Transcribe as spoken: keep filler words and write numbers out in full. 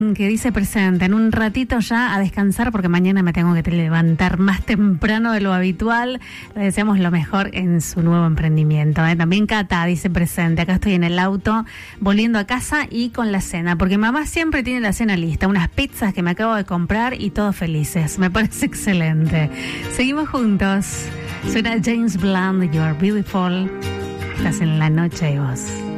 Que dice presente, en un ratito ya a descansar porque mañana me tengo que levantar más temprano de lo habitual. Le deseamos lo mejor en su nuevo emprendimiento, ¿eh? También Cata dice presente, acá estoy en el auto volviendo a casa y con la cena, porque mamá siempre tiene la cena lista, unas pizzas que me acabo de comprar y todos felices, me parece excelente. Seguimos juntos, suena James Blunt, You Are Beautiful, estás en La Noche de Vos.